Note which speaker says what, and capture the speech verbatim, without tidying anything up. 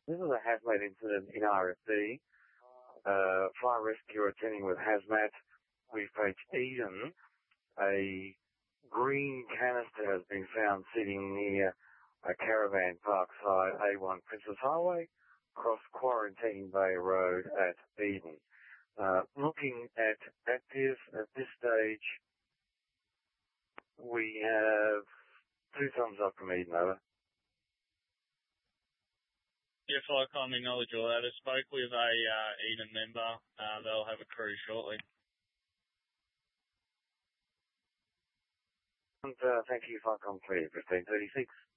Speaker 1: This is a hazmat incident in R F D. Uh, fire rescue attending with hazmat. We've reached Eden. A green canister has been found sitting near a caravan park side, A one Princess Highway, across Quarantine Bay Road at Eden. Uh, looking at active at this stage, we have two thumbs up from Eden, over.
Speaker 2: Yeah, Flycom, acknowledge all that. I spoke with a uh, Eden member. Uh, they'll have a crew shortly.
Speaker 1: And uh, thank you, Flycom three, fifteen thirty-six.